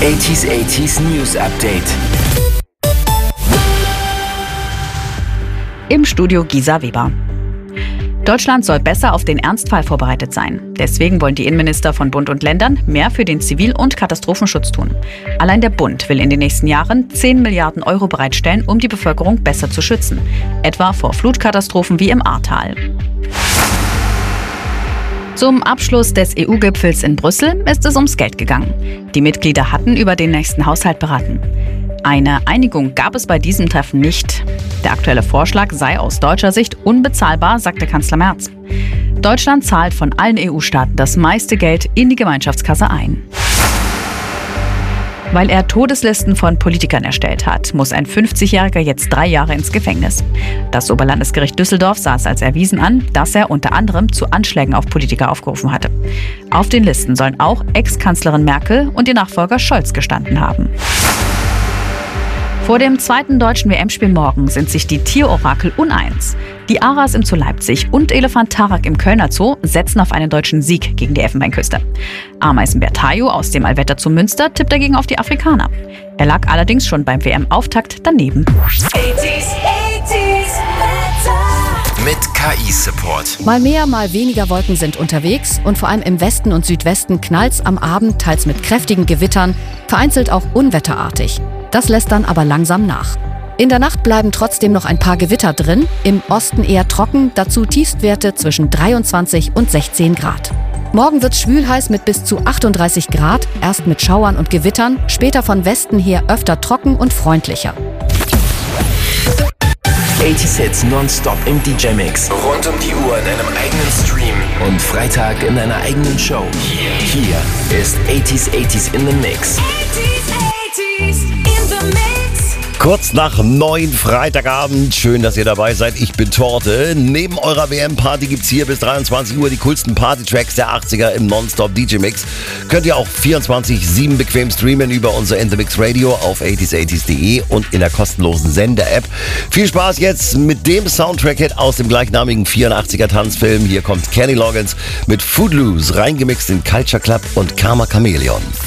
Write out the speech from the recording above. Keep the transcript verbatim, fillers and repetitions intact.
achtziger achtziger News Update. Im Studio Gisa Weber. Deutschland soll besser auf den Ernstfall vorbereitet sein. Deswegen wollen die Innenminister von Bund und Ländern mehr für den Zivil- und Katastrophenschutz tun. Allein der Bund will in den nächsten Jahren zehn Milliarden Euro bereitstellen, um die Bevölkerung besser zu schützen. Etwa vor Flutkatastrophen wie im Ahrtal. Zum Abschluss des E U-Gipfels in Brüssel ist es ums Geld gegangen. Die Mitglieder hatten über den nächsten Haushalt beraten. Eine Einigung gab es bei diesem Treffen nicht. Der aktuelle Vorschlag sei aus deutscher Sicht unbezahlbar, sagte Kanzler Merz. Deutschland zahlt von allen E U-Staaten das meiste Geld in die Gemeinschaftskasse ein. Weil er Todeslisten von Politikern erstellt hat, muss ein fünfzigjähriger jetzt drei Jahre ins Gefängnis. Das Oberlandesgericht Düsseldorf sah es als erwiesen an, dass er unter anderem zu Anschlägen auf Politiker aufgerufen hatte. Auf den Listen sollen auch Ex-Kanzlerin Merkel und ihr Nachfolger Scholz gestanden haben. Vor dem zweiten deutschen W M-Spiel morgen sind sich die Tierorakel uneins. Die Aras im Zoo Leipzig und Elefant Tarak im Kölner Zoo setzen auf einen deutschen Sieg gegen die Elfenbeinküste. Ameisenbär Tayo aus dem Allwetter Zoo Münster tippt dagegen auf die Afrikaner. Er lag allerdings schon beim W M-Auftakt daneben. Mit K I-Support. Mal mehr, mal weniger Wolken sind unterwegs und vor allem im Westen und Südwesten knallt's am Abend, teils mit kräftigen Gewittern, vereinzelt auch unwetterartig. Das lässt dann aber langsam nach. In der Nacht bleiben trotzdem noch ein paar Gewitter drin, im Osten eher trocken, dazu Tiefstwerte zwischen dreiundzwanzig und sechzehn Grad. Morgen wird's schwülheiß mit bis zu achtunddreißig Grad, erst mit Schauern und Gewittern, später von Westen her öfter trocken und freundlicher. achtziger Hits nonstop im D J-Mix. Rund um die Uhr in einem eigenen Stream. Und Freitag in einer eigenen Show. Hier, hier ist achtziger achtziger in the Mix. Kurz nach neun Freitagabend. Schön, dass ihr dabei seid. Ich bin Torte. Neben eurer W M-Party gibt's hier bis dreiundzwanzig Uhr die coolsten Party-Tracks der achtziger im Nonstop-D J-Mix. Könnt ihr auch vierundzwanzig sieben bequem streamen über unser In The Mix Radio auf achtziger achtziger punkt de und in der kostenlosen Sender-App. Viel Spaß jetzt mit dem Soundtrack-Hit aus dem gleichnamigen vierundachtziger Tanzfilm. Hier kommt Kenny Loggins mit Footloose, reingemixt in Culture Club und Karma Chameleon.